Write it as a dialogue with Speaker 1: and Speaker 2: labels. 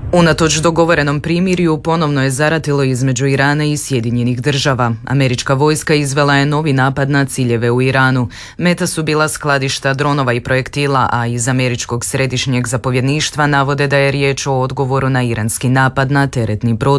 Speaker 1: Unatoč dogovorenom primirju ponovno je zaratilo između Irana i Sjedinjenih država. Američka vojska izvela je novi napad na ciljeve u Iranu. Meta su bila skladišta dronova i projektila, a iz američkog središnjeg zapovjedništva navode da je riječ o odgovoru na iranski napad na teretni brod